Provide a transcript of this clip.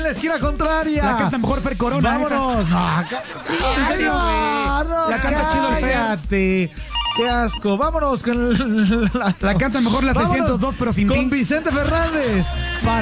la esquina contraria. La canta mejor Fer Corona. Vámonos. No, ¿En serio? no, La canta chido el Fer. cállate. Qué asco. Vámonos con La canta mejor la Vámonos 602, pero sin con ti. Vicente Fernández.